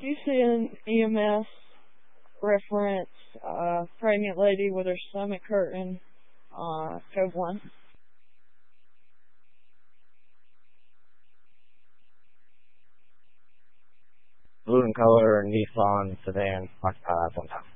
you see an EMS reference, pregnant lady with her stomach hurting, code 1. Blue in color, Nissan sedan, occupied 1 time.